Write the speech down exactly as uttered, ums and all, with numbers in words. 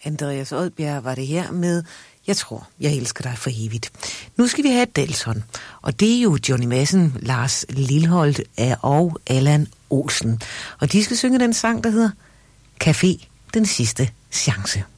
Andreas Odbjerg var det her med Jeg tror, jeg elsker dig for evigt. Nu skal vi have et Dalton, og det er jo Johnny Madsen, Lars Lilholt og Allan Olsen. Og de skal synge den sang, der hedder Café, den sidste chance.